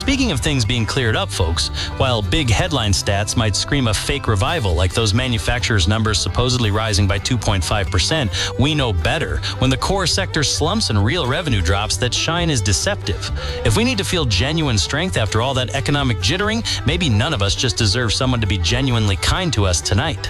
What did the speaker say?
Speaking of things being cleared up, folks, while big headline stats might scream a fake revival, like those manufacturers' numbers supposedly rising by 2.5%, we know better. When the core sector slumps and real revenue drops, that shine is deceptive. If we need to feel genuine strength after all that economic jittering, maybe none of us just deserve someone to be genuinely kind to us tonight.